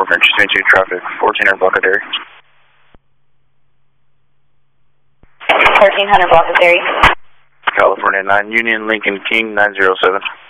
California 22 traffic, 1400 block of Dairy. 1300 block of Dairy. California 9 Union Lincoln King 907.